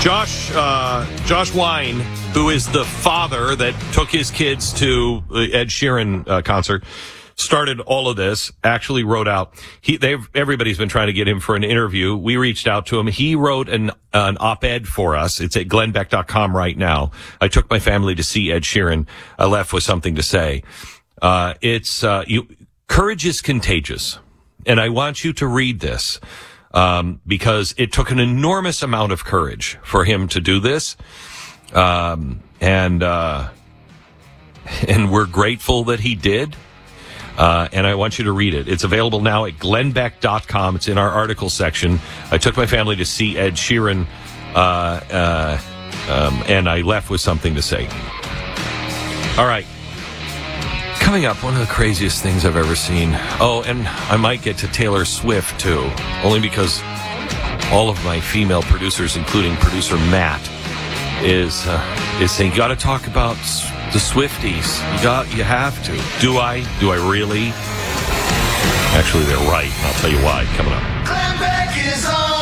Josh Wine, who is the father that took his kids to Ed Sheeran concert, started all of this, actually wrote out, everybody's been trying to get him for an interview. We reached out to him. He wrote an op-ed for us. It's at glennbeck.com right now. I took my family to see Ed Sheeran. I left with something to say. Courage is contagious. And I want you to read this, because it took an enormous amount of courage for him to do this. And we're grateful that he did. And I want you to read it. It's available now at glennbeck.com. It's in our article section. I took my family to see Ed Sheeran, and I left with something to say. All right. Coming up, one of the craziest things I've ever seen. Oh, and I might get to Taylor Swift, too, only because all of my female producers, including producer Matt, is saying, you got to talk about the Swifties. You have to. Do I really? Actually, they're right. I'll tell you why coming up. Glenn Beck is on.